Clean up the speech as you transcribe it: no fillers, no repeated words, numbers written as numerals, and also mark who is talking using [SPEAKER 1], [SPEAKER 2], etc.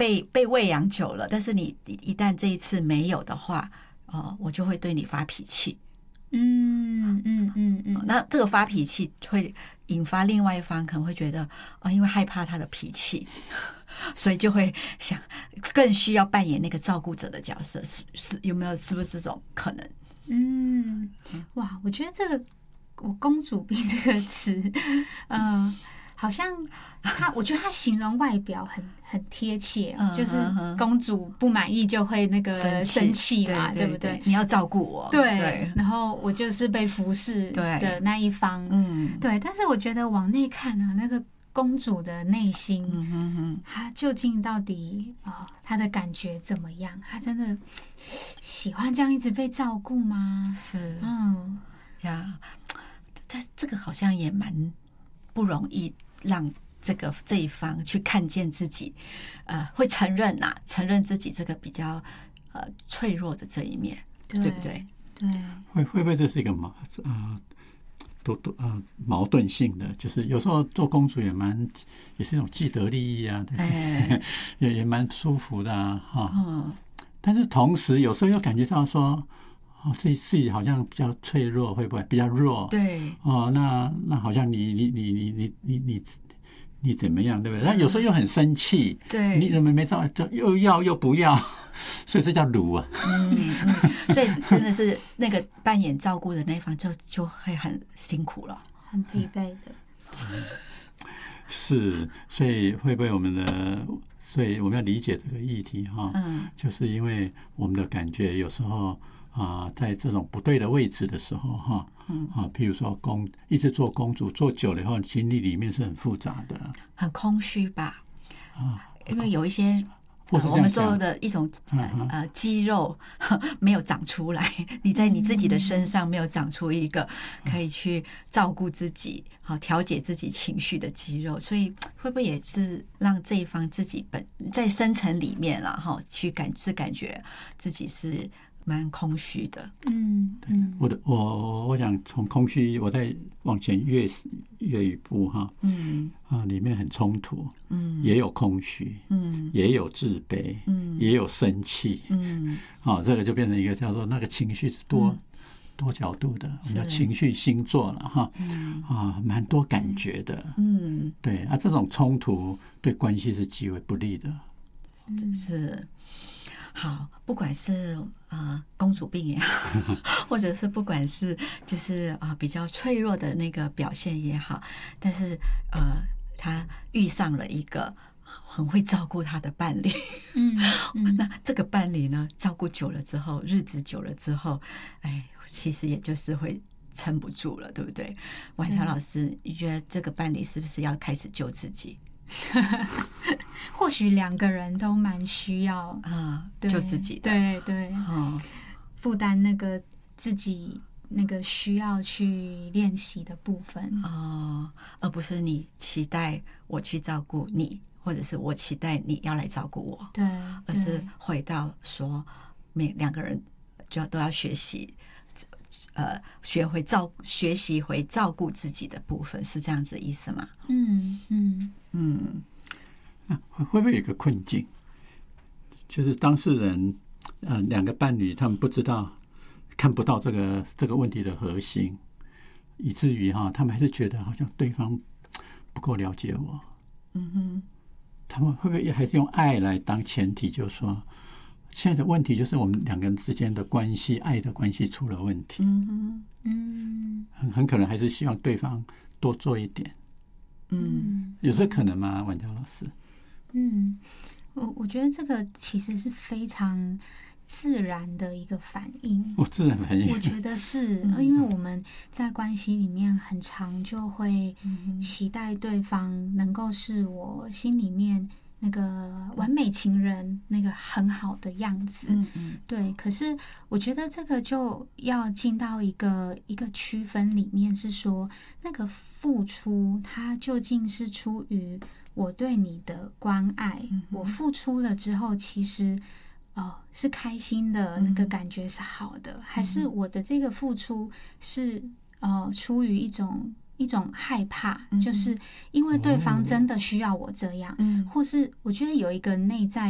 [SPEAKER 1] 被喂养久了，但是你一旦这一次没有的话，我就会对你发脾气。那这个发脾气会引发另外一方可能会觉得因为害怕他的脾气，所以就会想更需要扮演那个照顾者的角色，有没有？是不是这种可能？
[SPEAKER 2] 哇，我觉得这个我公主病这个词，好像我觉得他形容外表很贴切，就是公主不满意就会那个生气嘛，对不对？
[SPEAKER 1] 你要照顾我，
[SPEAKER 2] 对，然后我就是被服侍的那一方，对。但是我觉得往内看啊，那个公主的内心，她究竟到底她的感觉怎么样？她真的喜欢这样一直被照顾吗？
[SPEAKER 1] 是，呀，但这个好像也蛮不容易让这一方去看见自己，会承认自己这个比较脆弱的这一面，对不对？
[SPEAKER 2] 对，
[SPEAKER 3] 会不会这是一个矛盾性的？就是有时候做公主也是一种既得利益啊，也蛮舒服的啊，但是同时有时候又感觉到说，自己好像比较脆弱，会不会比较弱？
[SPEAKER 1] 对，
[SPEAKER 3] 那好像你怎么样，对不对？那有时候又很生气，
[SPEAKER 1] 对，
[SPEAKER 3] 你怎么没照又要又不要，所以这叫鲁啊。
[SPEAKER 1] 所以真的是那个扮演照顾的那一方就会很辛苦了，
[SPEAKER 2] 很疲惫的。
[SPEAKER 3] 是，所以会不会所以我们要理解这个议题就是因为我们的感觉有时候在这种不对的位置的时候譬如说一直做公主做久了以后，心理里面是很复杂的，
[SPEAKER 1] 很空虚吧？因为有一些我们说的一种肌肉没有长出来，你在你自己的身上没有长出一个可以去照顾自己、调节自己情绪的肌肉，所以会不会也是让这一方自己在深层里面啦去感觉自己是蛮空虚的？
[SPEAKER 3] 我想从空虚，我再往前跃一步里面很衝突，也有空虚，也有自卑，也有生气，这个就变成一个叫做那个情绪是多角度的，我们叫情绪星座了蛮多感觉的，对这种冲突对关系是极为不利的，
[SPEAKER 1] 是。好，不管是公主病也好，或者是不管是就是比较脆弱的那个表现也好，但是他遇上了一个很会照顾他的伴侣，那这个伴侣呢，照顾久了之后，日子久了之后，其实也就是会撑不住了，对不对？婉乔老师，你觉得这个伴侣是不是要开始救自己？
[SPEAKER 2] 或许两个人都蛮需要
[SPEAKER 1] 救自己的，
[SPEAKER 2] 对，负担那个自己那个需要去练习的部分
[SPEAKER 1] 而不是你期待我去照顾你，或者是我期待你要来照顾我，
[SPEAKER 2] 对，
[SPEAKER 1] 而是回到说两个人都要学习学习回照顾自己的部分，是这样子的意思吗？
[SPEAKER 3] 会不会有一个困境，就是当事人两个伴侣他们看不到这个问题的核心，以至于他们还是觉得好像对方不够了解我，他们会不会还是用爱来当前提，就是说现在的问题就是我们两个人之间的关系，爱的关系出了问题，很可能还是希望对方多做一点，有这可能吗，婉乔老师？
[SPEAKER 2] 我觉得这个其实是非常自然的一个反应。
[SPEAKER 3] 自然反应，
[SPEAKER 2] 我觉得是，因为我们在关系里面很常就会期待对方能够是我心里面那个完美情人，那个很好的样子。对。可是我觉得这个就要进到一个区分里面，是说那个付出，它究竟是出于我对你的关爱，我付出了之后，其实是开心的，那个感觉是好的，还是我的这个付出是出于一种害怕，就是因为对方真的需要我这样，或是我觉得有一个内在